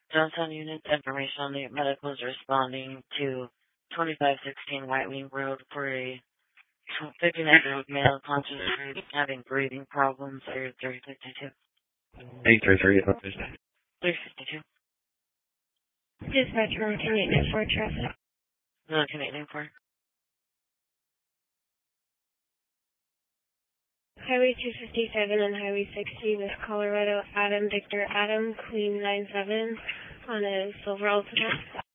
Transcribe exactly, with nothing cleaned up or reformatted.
Johnstown units, information on the medical is responding to twenty-five sixteen White Wing Road for a fifty-nine-year-old male conscious having breathing problems. Area three fifty-two. eight three three. three fifty-two. Dispatch room eight four traffic. No, Canadian four. Highway two fifty-seven and Highway sixty with Colorado Adam Victor Adam Queen nine seven on a silver Altima.